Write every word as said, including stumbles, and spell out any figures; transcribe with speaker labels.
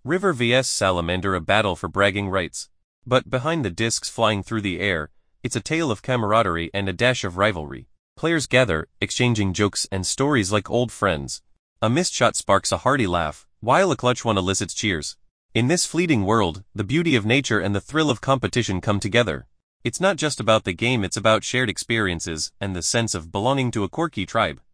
Speaker 1: River versus Salamander, a battle for bragging rights. But behind the discs flying through the air, it's a tale of camaraderie and a dash of rivalry. Players gather, exchanging jokes and stories like old friends. A missed shot sparks a hearty laugh, while a clutch one elicits cheers. In this fleeting world, the beauty of nature and the thrill of competition come together. It's not just about the game, it's about shared experiences and the sense of belonging to a quirky tribe.